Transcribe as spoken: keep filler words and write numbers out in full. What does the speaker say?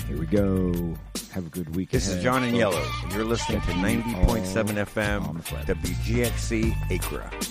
Here we go. Have a good week This ahead. is John and folks. Yellow. You're listening to ninety point seven F M on the flat. W G X C Acra.